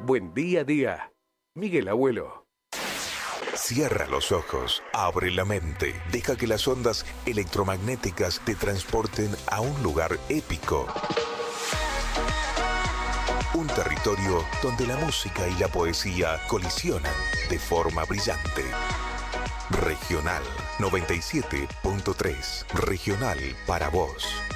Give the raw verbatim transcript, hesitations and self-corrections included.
Buen día a día. Miguel Abuelo. Cierra los ojos, abre la mente, deja que las ondas electromagnéticas te transporten a un lugar épico. Un territorio donde la música y la poesía colisionan de forma brillante. Regional noventa y siete punto tres. Regional para vos.